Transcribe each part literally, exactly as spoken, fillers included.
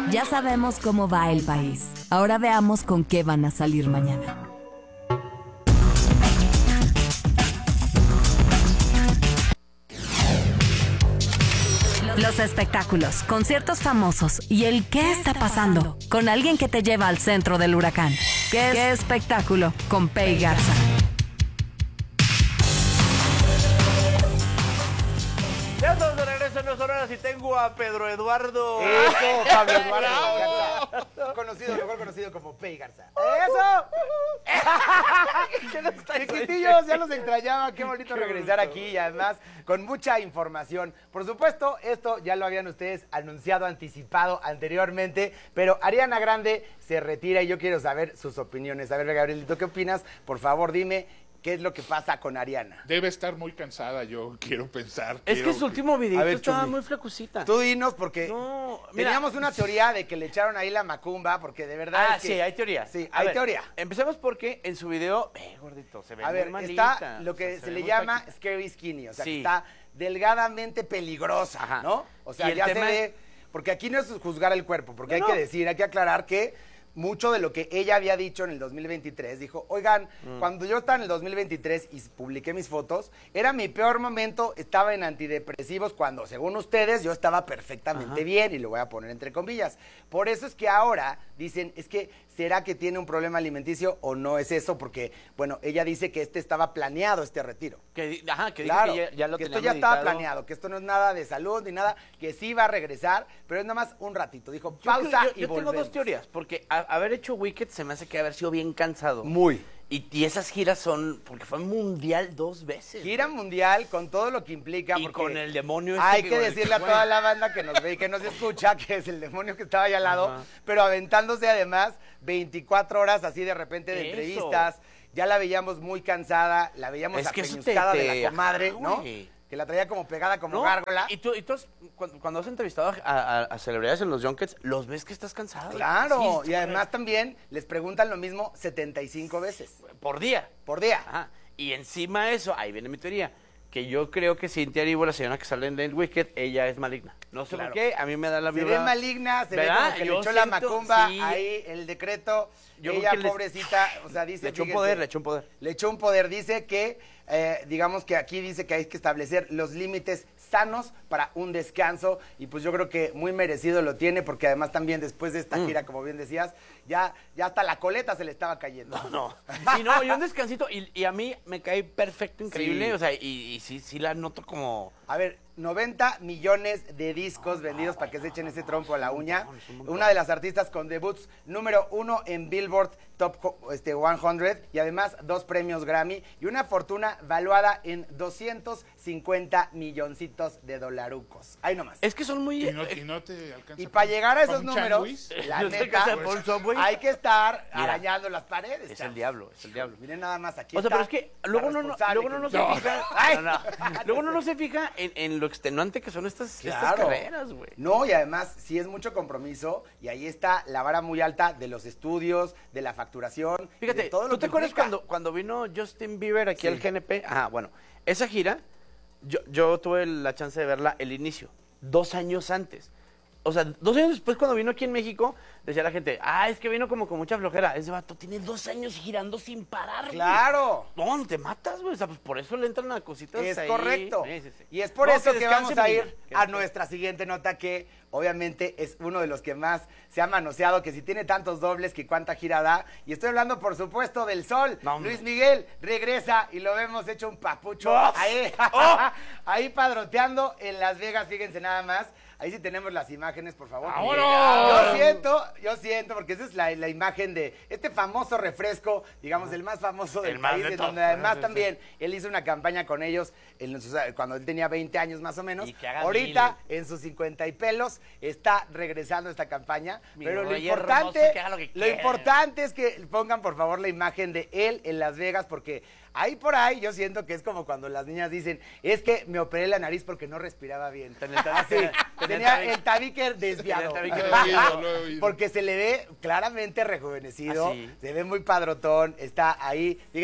Ya sabemos cómo va el país. Ahora veamos con qué van a salir mañana. Los espectáculos, conciertos famosos y el qué está pasando con alguien que te lleva al centro del huracán. ¿Qué, ¿Qué espectáculo? Con Pei Garza. Ya estamos de regreso en dos horas y tengo a Pedro Eduardo. Eso, Pablo Eduardo Garza, conocido, mejor conocido como Pei Garza. ¡Eso! Chiquitillos, ya los extrañaba, qué bonito qué regresar bonito. Aquí y además con mucha información. Por supuesto, esto ya lo habían ustedes anunciado, anticipado anteriormente, pero Ariana Grande se retira y yo quiero saber sus opiniones. A ver, Gabrielito, ¿qué opinas? Por favor, dime. ¿Qué es lo que pasa con Ariana? Debe estar muy cansada, yo quiero pensar. Es quiero que su último video estaba Chumi, muy flacucita. Tú dinos, porque no, mira, teníamos una teoría de que le echaron ahí la macumba, porque de verdad Ah, es que... sí, hay teoría. Sí, a hay ver, teoría. Empecemos porque en su video, eh, gordito, se ve A muy ver, malita. está lo que O sea, se, se le muy llama flaquita. scary skinny, o sea, Sí. que está delgadamente peligrosa, Ajá. ¿no? O sea, Y el ya tema- se ve... Porque aquí no es juzgar el cuerpo, porque No, hay no. que decir, hay que aclarar que mucho de lo que ella había dicho en el dos mil veintitrés, dijo, oigan, mm. cuando yo estaba en el dos mil veintitrés y publiqué mis fotos, era mi peor momento, estaba en antidepresivos, cuando según ustedes yo estaba perfectamente Ajá. bien, y lo voy a poner entre comillas. Por eso es que ahora dicen, es que, ¿será que tiene un problema alimenticio o no es eso? Porque, bueno, ella dice que este estaba planeado, este retiro. Que, ajá, que, claro, dijo que ya, ya lo que tenía esto ya meditado. estaba planeado, que esto no es nada de salud ni nada, que sí va a regresar, pero es nada más un ratito. Dijo, Yo pausa creo- yo, y yo volvemos. tengo dos teorías, porque a, haber hecho Wicked se me hace que haber sido bien cansado. Muy. Y, y esas giras son, porque fue mundial dos veces. Gira mundial con todo lo que implica. Y porque con el demonio este hay que que con el decirle que a toda fue. la banda que nos ve y que nos escucha que es el demonio que estaba ahí al lado, Ajá. pero aventándose además veinticuatro horas así de repente de Eso. entrevistas. Ya la veíamos muy cansada, la veíamos Es que eso te- apeñuscada de te- la comadre, Ajá, ¿no? güey. Que la traía como pegada como ¿No? gárgola. Y tú, y tú has- cuando, cuando has entrevistado a, a- a celebridades en los junkets, los ves que estás cansado. Claro, Sí, y además también les preguntan lo mismo setenta y cinco veces por día. por día. Ajá. Y encima de eso, ahí viene mi teoría, que yo creo que Cynthia Erivo, la señora que sale en el Wicked, ella es maligna. No sé Claro. por qué, a mí me da la Se vibra. ve maligna, se ¿verdad? ve como que Yo le echó la siento- macumba sí. ahí, el decreto. Yo Ella, creo que les- pobrecita, o sea, dice... Le echó un fíjense, poder, le echó un poder. Le echó un poder, dice que, eh, digamos que aquí dice que hay que establecer los límites sanos para un descanso, y pues yo creo que muy merecido lo tiene, porque además también después de esta Mm. gira, como bien decías, ya, ya hasta la coleta se le estaba cayendo. No, no. Y no, y un descansito, y, y a mí me cae perfecto, increíble, Sí. o sea, y, y sí, sí la noto como... A ver, noventa millones de discos vendidos para que se echen ese trompo a la uña. montón, es un montón. Una de las artistas con debuts número uno en Billboard Top co- este, cien, y además dos premios Grammy y una fortuna valuada en doscientos cincuenta milloncitos de dolarucos. Ahí nomás. Es que son muy... Y no, eh, y no te alcanza. Y para llegar a esos ¿Con un números, sándwich? la ¿No te neta, alcanza por un Subway? hay que estar Mira, arañando las paredes. es chavos. el diablo, es el diablo. Miren nada más aquí. O sea, está pero es que la luego uno no, responsable luego uno que no se nos- fija... Ay. No, no. Luego uno no se fija en, en lo extenuante que son estas, estas Claro. carreras, güey. No, y además sí es mucho compromiso y ahí está la vara muy alta de los estudios, de la facturación, y Fíjate, de todo lo ¿tú que te acuerdas implica. cuando, cuando vino Justin Bieber aquí Sí. al G N P? Ajá, bueno, esa gira, yo, yo tuve la chance de verla el inicio, dos años antes. O sea, dos años después cuando vino aquí en México, decía la gente, ah, es que vino como con mucha flojera. Ese vato tiene dos años girando sin parar, güey. ¡Claro! No, te matas, güey. O sea, pues por eso le entran a cositas Es ahí. correcto. Sí, sí, sí. Y es por No, eso que, descanse, vamos a mi ir niña, que a descanse. nuestra siguiente nota, que obviamente es uno de los que más se ha manoseado, que si tiene tantos dobles, que cuánta gira da. Y estoy hablando, por supuesto, del Sol. No, hombre. Luis Miguel regresa y lo vemos hecho un papucho ¡Oh! ahí, ¡Oh! ahí padroteando en Las Vegas, fíjense nada más. Ahí sí tenemos las imágenes, por favor. ¡Vámonos! Yo siento, yo siento, porque esa es la, la imagen de este famoso refresco, digamos, el más famoso del El más país, de en todos. donde además Sí, sí. también él hizo una campaña con ellos en los- cuando él tenía veinte años más o menos. Y que haga Ahorita, mil. en sus cincuenta y pelos, está regresando esta campaña. Mi pero lo rey importante, hermoso, que haga lo que lo quiera. importante es que pongan por favor la imagen de él en Las Vegas, porque ahí por ahí yo siento que es como cuando las niñas dicen, es que me operé la nariz porque no respiraba bien. Tenía el tabique- Así, tenía el tenía tabique- el tabique desviado. Tenía el tabique Lo he oído, lo he oído. Porque se le ve claramente rejuvenecido, ¿Ah, sí? se ve muy padrotón, está ahí, fíjense,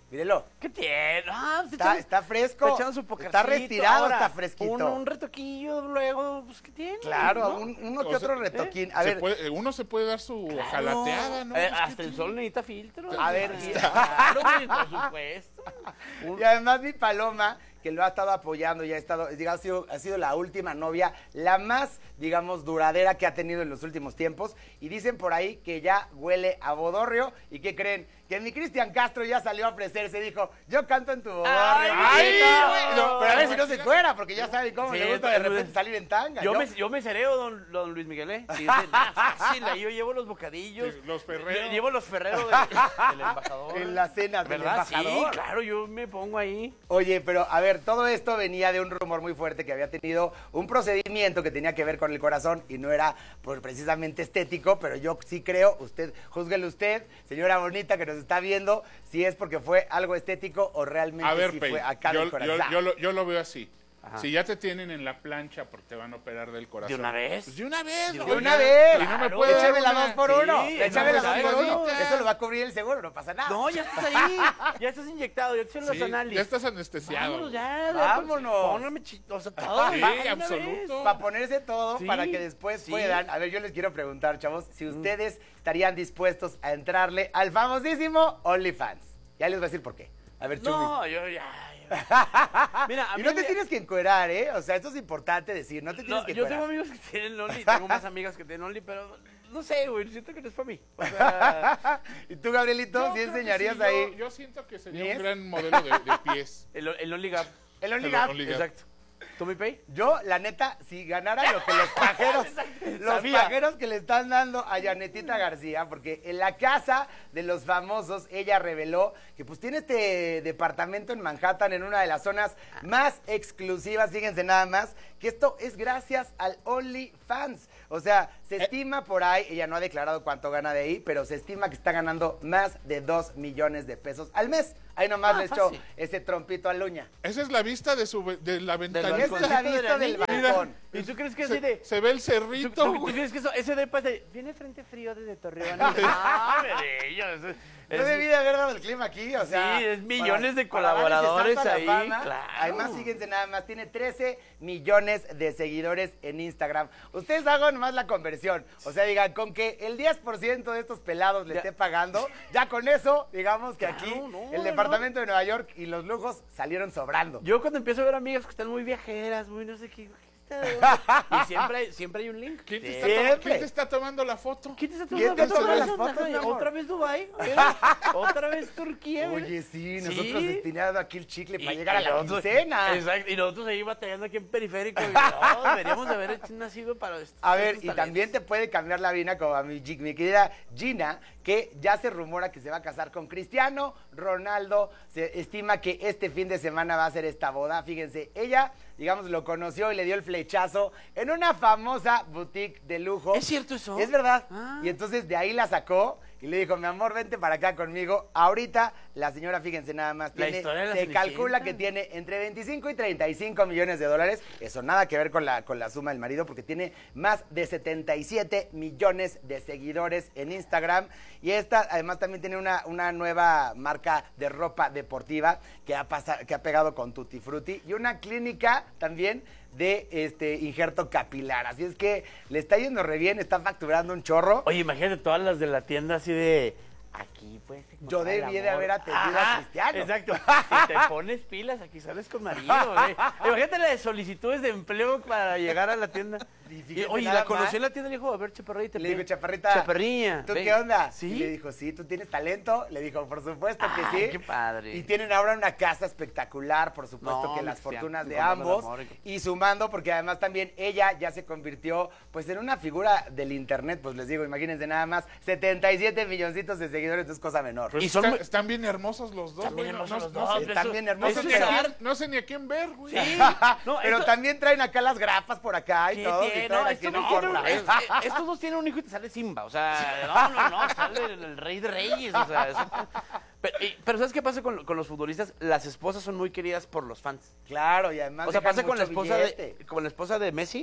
Mírelo. ¿Qué tiene? Ah, pues Está, echando- está fresco. está echando su Está pokercito. retirado, Ahora, está fresquito. Un, un retoquillo luego, pues, ¿qué tiene? Claro, ¿No? un- uno O que sea, otro retoquín. A Se ver, puede- uno se puede dar su Claro. jalateada, ¿no? Eh, Pues, ¿qué hasta el tiene? sol necesita filtro. A ver, y- y- claro, güey, por supuesto. Un- y además mi Paloma, que lo ha estado apoyando y ha estado, digamos, ha sido, ha sido la última novia, la más, digamos, duradera que ha tenido en los últimos tiempos. Y dicen por ahí que ya huele a bodorrio. ¿Y qué creen? Que mi Cristian Castro ya salió a ofrecerse. Dijo, yo canto en tu bodorrio. Ay, mijito". güey, No, pero a ver si no no. se cuera, porque ya saben cómo Sí, le gusta de pero- repente salir en tanga. Yo me, yo me cereo, don, don Luis Miguel, ¿eh? Sí, sí, nada, fácil, ahí yo llevo los bocadillos. Sí, los ferreros. Lle- Llevo los ferreros de- del embajador. En la cena del ¿Verdad? embajador. Sí, claro, yo me pongo ahí. Oye, pero a ver, todo esto venía de un rumor muy fuerte que había tenido un procedimiento que tenía que ver con el corazón y no era pues, precisamente estético, pero yo sí creo, usted, júzguelo usted, señora bonita que nos está viendo, si es porque fue algo estético o realmente A ver, sí Pei, fue acá yo, del yo, corazón. yo lo, yo lo veo así. Ajá. Si ya te tienen en la plancha porque te van a operar del corazón. ¿De una vez? Pues de una vez. De oiga. una vez. Y no me Claro. puede dar Échame la una- dos por uno. Sí, Échame la no, dos por uno. ahorita. Eso lo va a cubrir el seguro, no pasa nada. No, ya estás ahí. Ya estás inyectado, ya te hicieron Sí, los análisis. ya estás anestesiado. Vámonos ya. Vámonos. Póngame chito, o sea, todo. Sí, va, de una absoluto. vez. Para ponerse todo, Sí, para que después sí. puedan. A ver, yo les quiero preguntar, chavos, si ustedes estarían dispuestos a entrarle al famosísimo OnlyFans. Ya les voy a decir por qué. A ver, Chumi. No, yo ya. ya. Mira, a Y mí no te me- tienes que encuerar, ¿eh? O sea, esto es importante decir, no te tienes No, que yo encuerar. tengo amigos que tienen Only, tengo más amigas que tienen Only, pero no sé, güey, siento que no es para mí. O sea, ¿Y tú, Gabrielito, Yo sí creo que enseñarías sí, ahí Yo, yo siento que sería ¿Pies? un gran modelo de, de pies. el, el Only Gap. el El OnlyGap? Only Gap. Exacto. ¿Tú mi pay? Yo, la neta, si ganara lo que los pajeros, los Sabía. pajeros que le están dando a Janetita García, porque en la casa de los famosos, ella reveló que pues tiene este departamento en Manhattan, en una de las zonas más exclusivas, fíjense nada más, que esto es gracias al OnlyFans. O sea, se estima por ahí, ella no ha declarado cuánto gana de ahí, pero se estima que está ganando más de dos millones de pesos al mes. Ahí nomás Ah, le echó fácil. ese trompito a la uña. Esa es la vista de, su, ve- de la Y ventanita. esa es la vista del balcón. ¿Y tú crees que así de...? Se, se ve el ¿Tú, cerrito, tú- tú güey. crees que eso, ese depa es de... Viene frente frío desde Torreón. Ah, bello, eso- Yo es- debí de haber dado el clima aquí, o sea. Sí, es millones de para darle ese colaboradores salto a la ahí, fama. claro. Además, fíjense nada más, tiene trece millones de seguidores en Instagram. Ustedes hagan nomás la conversión. O sea, digan, con que el diez por ciento de estos pelados le Ya. esté pagando, ya con eso, digamos que Claro, aquí no, el departamento de Nueva York y los lujos salieron sobrando. Yo cuando empiezo a ver amigas que están muy viajeras, muy no sé qué... ¿qué está? Y siempre hay, siempre hay un link. ¿Quién te, Sí. está to- Siempre. quién te está tomando la foto? ¿Quién te está ¿Quién te tomando tomó las fotos? fotos, mi amor? ¿Otra vez Dubái? Mira, ¿otra vez Turquía? mira. Oye, sí, Sí. nosotros destinando aquí el chicle para Y- llegar a y la nosotros- quincena. Exacto, y nosotros ahí batallando aquí en periférico. Y, no, deberíamos de haber hecho- nacido para esto. A ver, y también te puede cambiar la vida como a mi, Gi- mi querida Gina, que ya se rumora que se va a casar con Cristiano Ronaldo. Se estima que este fin de semana va a ser esta boda. Fíjense, ella, digamos, lo conoció y le dio el flechazo en una famosa boutique de lujo. ¿Es cierto eso? Es verdad. Ah. Y entonces de ahí la sacó y le dijo, mi amor, vente para acá conmigo. Ahorita la señora, fíjense nada más, La tiene, historia de la se Cenicienta. calcula que tiene entre veinticinco y treinta y cinco millones de dólares. Eso nada que ver con la, con la suma del marido, porque tiene más de setenta y siete millones de seguidores en Instagram. Y esta además también tiene una, una nueva marca de ropa deportiva que ha, pasa- que ha pegado con Tutti Frutti y una clínica también de este injerto capilar. Así es que le está yendo re bien, está facturando un chorro. Oye, imagínate todas las de la tienda así de... Aquí puedes encontrar Yo el debí de amor. haber atendido a Ajá, Cristiano. Exacto. Si te pones pilas, aquí sales con marido. ¿eh? Imagínate las solicitudes de empleo para llegar a la tienda. Y Y, fíjate oye, nada la conocí más. en la tienda y le dijo, a ver, chaparrita. Le dijo, chaparrita. Chaparriña. ¿Tú ven". qué onda? Sí. Y le dijo, sí, ¿tú tienes talento? Le dijo, por supuesto que Ay, sí. qué padre. Y tienen ahora una casa espectacular, por supuesto No, que mi las Cristian, fortunas de con todo el ambos. amor y- Y sumando, porque además también ella ya se convirtió, pues, en una figura del internet. Pues les digo, imagínense nada más, setenta y siete milloncitos de seguidores, no es cosa menor. Pues Y son está- muy- están bien hermosos los dos, Están bien güey. No, hermosos no- los no dos, sé- Están eso- bien no hermosos, sé ni eso a es pero- quién- no sé ni a quién ver, güey. Sí. No, pero esto- también traen acá las grapas por acá y ¿Qué todo. tiene? y No, traen aquí estos, en dos el tienen un- corte. es- eh, estos dos tienen un hijo y te sale Simba. O sea, no, no, no, sale el, el rey de reyes. O sea, eso- pero, y- pero ¿sabes qué pasa con, con los futbolistas? Las esposas son muy queridas por los fans. Claro, y además O sea, dejan pasa con la mucho esposa billete. de, con la esposa de Messi.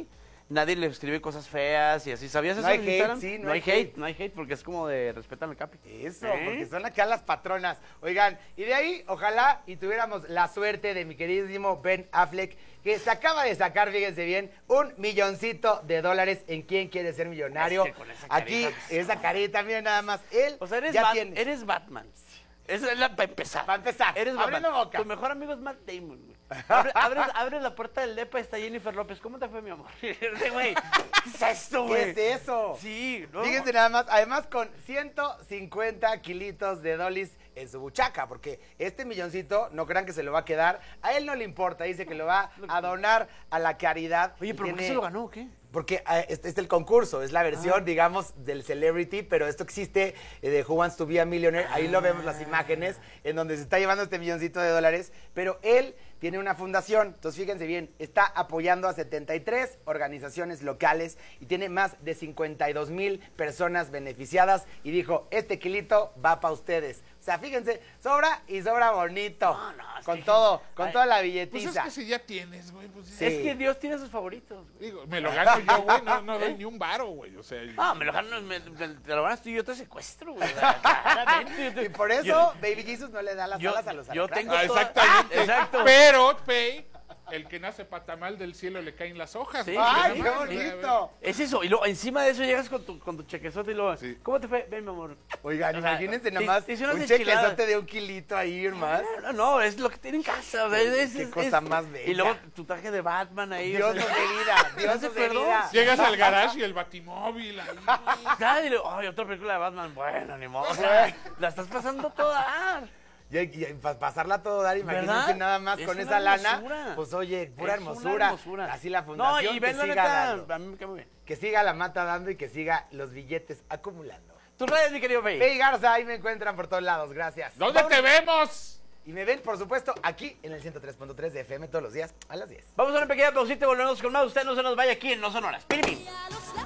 nadie le escribe cosas feas y así. ¿Sabías No eso hay en hate, Instagram? sí, no no hay hay hate, hate. no hay hate porque es como de respetan al capi. Eso, ¿Eh? porque son acá las patronas. Oigan, y de ahí, ojalá y tuviéramos la suerte de mi queridísimo Ben Affleck, que se acaba de sacar, fíjense bien, un milloncito de dólares en Quién Quiere Ser Millonario. Es que con esa Aquí, carita, pues, esa carita, miren nada más. Él O sea, eres, ya Bat- tiene. eres Batman. Esa es la para empezar. Pa' empezar, Eres abriendo Batman. boca. Tu mejor amigo es Matt Damon, güey. Abre- abres, abres la puerta del depa y está Jennifer López. ¿Cómo te fue, mi amor? Ese güey. ¿Qué es esto, güey? ¿Qué es eso? Sí, ¿no? Fíjense nada más, además con ciento cincuenta kilitos de dolis en su buchaca, porque este milloncito, no crean que se lo va a quedar, a él no le importa, dice que lo va a donar a la caridad. Oye, y ¿pero por qué tiene- se lo ganó o qué? Porque ah, este es el concurso, es la versión, Ah. digamos, del celebrity, pero esto existe eh, de Who Wants to Be a Millionaire. Ahí lo vemos las imágenes en donde se está llevando este milloncito de dólares, pero él tiene una fundación. Entonces, fíjense bien, está apoyando a setenta y tres organizaciones locales y tiene más de cincuenta y dos mil personas beneficiadas y dijo, este kilito va para ustedes. O sea, fíjense, sobra y sobra bonito. No, no, es con que- todo, con Ay, toda la Pues es billetiza. que si ya tienes, güey, pues Sí. Es que Dios tiene sus favoritos. güey. digo, me lo gano yo, güey, no, no doy ni un varo, güey, o sea... Ah, me lo gano, me, me- te lo ganas tú y yo te secuestro, güey. O sea, claramente. Y por eso Yo- Baby Jesus no le da las yo- alas a los yo alacranes. tengo Ah, toda- exactamente. Ah, exacto. Pero, Pei, el que nace patamal del cielo le caen las hojas. Sí, güey, ¡Ay, nada qué más, güey, a ver. bonito! Es eso, y luego encima de eso llegas con tu, con tu chequezote y luego, Sí. ¿cómo te fue? Ven, mi amor. Oigan, O sea, imagínense nada te- más te hice unas un enchiladas. chequezote de un kilito ahí más. No, no, es lo que tiene en casa. O sea, es, Qué es- cosa es- más bella. Y luego tu traje de Batman ahí. Dios o sea, nos de vida, Dios ¿no te nos de acuerdas? vida. Llegas al garage y el batimóvil ahí. Ya, y luego, ay, otra película de Batman. Bueno, ni modo. O sea, la estás pasando toda. Y, y para pasarla a todo dar, imagínense ¿Verdad? nada más Es con una esa lana. hermosura. Pues oye, pura Es una hermosura. hermosura. Así la No, fundación y que ven la siga neta, dando. a mí me cae muy bien. Que siga la mata dando y que siga los billetes acumulando. Tus redes, mi querido Bey. Hey Garza, ahí me encuentran por todos lados, gracias. ¿Dónde Vamos- te vemos? Y me ven, por supuesto, aquí en el ciento tres punto tres de F M todos los días a las diez. Vamos a una pequeña pausita y volvemos con más. Usted no se nos vaya aquí en No Sonoras. Piripín. Y a los labios